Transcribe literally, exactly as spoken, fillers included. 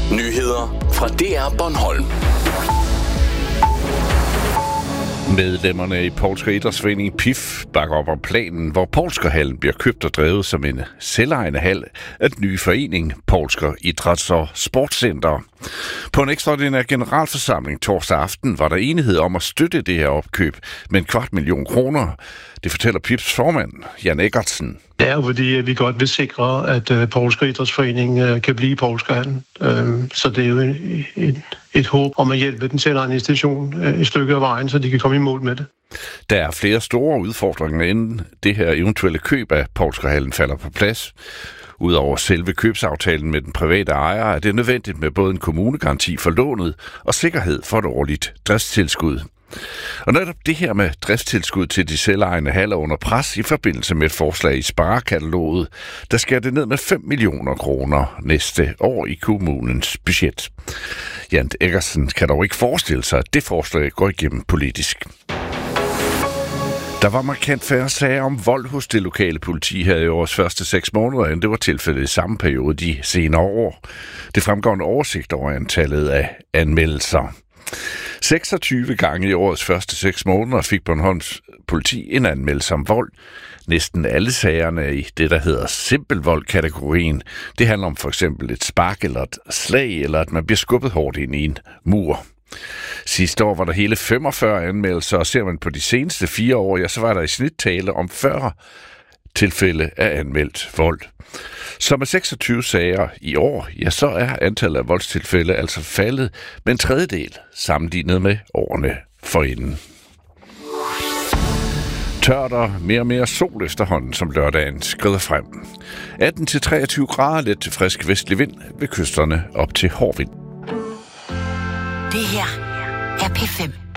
Nyheder fra D R Bornholm. Medlemmerne i Poulsker Idrætsforening P I F bakker op om planen, hvor Poulskerhallen bliver købt og drevet som en selvejende hal af den nye forening Poulsker Idræts- og Sportscenter. På en ekstraordinær generalforsamling torsdag aften var der enighed om at støtte det her opkøb med en kvart million kroner. Det fortæller P I F's formand, Jan Eggertsen. Det er jo fordi, vi godt vil sikre, at uh, Poulsker Idrætsforening uh, kan blive Poulskerhallen. Uh, så det er jo et, et, et håb om at hjælpe den selvejende institution uh, et stykke af vejen, så de kan komme i mål med det. Der er flere store udfordringer, inden det her eventuelle køb af Poulskerhallen falder på plads. Udover selve købsaftalen med den private ejer, er det nødvendigt med både en kommunegaranti for lånet og sikkerhed for et årligt driftstilskud. Og netop det her med driftstilskud til de selvejende haller under pres i forbindelse med et forslag i sparekataloget, der skærer det ned med fem millioner kroner næste år i kommunens budget. Jan Eggersen kan dog ikke forestille sig, at det forslag går igennem politisk. Der var markant færre sager om vold hos det lokale politi her i årets første seks måneder, end det var tilfældet i samme periode de senere år. Det fremgår en oversigt over antallet af anmeldelser. seksogtyve gange i årets første seks måneder fik Bornholms politi en anmeldelse om vold. Næsten alle sagerne i det, der hedder simpel vold-kategorien. Det handler om for eksempel et spark eller et slag, eller at man bliver skubbet hårdt ind i en mur. Sidste år var der hele femogfyrre anmeldelser, og ser man på de seneste fire år, ja, så var der i snit tale om fyrre tilfælde af anmeldt vold. Så med seksogtyve sager i år, ja, så er antallet af voldstilfælde altså faldet med en tredjedel sammenlignet med årene forinden. Tørt og mere og mere sol efterhånden, som lørdagen skrider frem. atten til treogtyve grader, let til frisk vestlig vind ved kysterne op til hård vind. Det her er P fem.